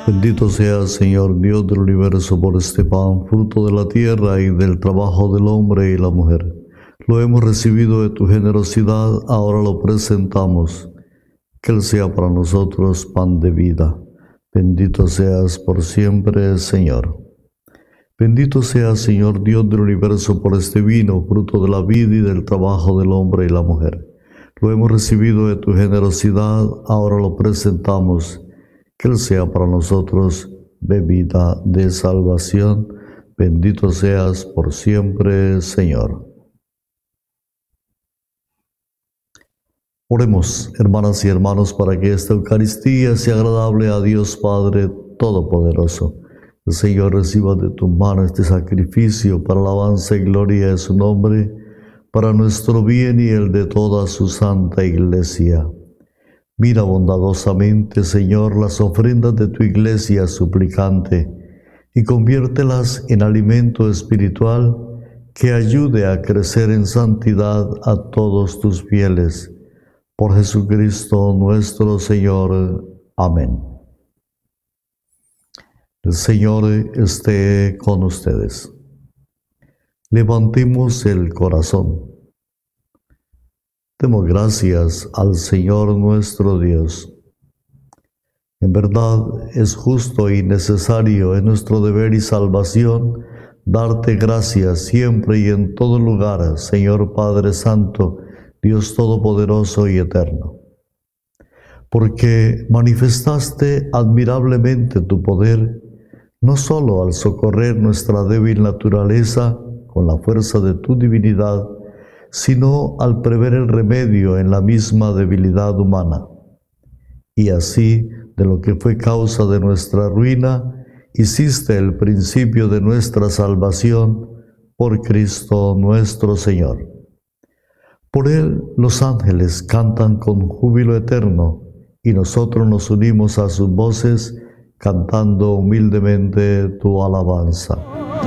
Bendito seas, Señor Dios del universo, por este pan, fruto de la tierra y del trabajo del hombre y la mujer. Lo hemos recibido de tu generosidad, ahora lo presentamos. Que Él sea para nosotros pan de vida. Bendito seas por siempre, Señor. Bendito seas, Señor Dios del universo, por este vino, fruto de la vida y del trabajo del hombre y la mujer. Lo hemos recibido de tu generosidad, ahora lo presentamos. Que Él sea para nosotros bebida de salvación. Bendito seas por siempre, Señor. Oremos, hermanas y hermanos, para que esta Eucaristía sea agradable a Dios Padre Todopoderoso. El Señor reciba de tu mano este sacrificio para alabanza y gloria de su nombre, para nuestro bien y el de toda su santa Iglesia. Mira bondadosamente, Señor, las ofrendas de tu Iglesia suplicante y conviértelas en alimento espiritual que ayude a crecer en santidad a todos tus fieles. Por Jesucristo nuestro Señor. Amén. El Señor esté con ustedes. Levantemos el corazón. Demos gracias al Señor nuestro Dios. En verdad es justo y necesario, es nuestro deber y salvación, darte gracias siempre y en todo lugar, Señor Padre Santo, Dios Todopoderoso y Eterno. Porque manifestaste admirablemente tu poder, no solo al socorrer nuestra débil naturaleza con la fuerza de tu divinidad, sino al prever el remedio en la misma debilidad humana. Y así, de lo que fue causa de nuestra ruina, hiciste el principio de nuestra salvación por Cristo nuestro Señor. Por Él los ángeles cantan con júbilo eterno, y nosotros nos unimos a sus voces, cantando humildemente tu alabanza.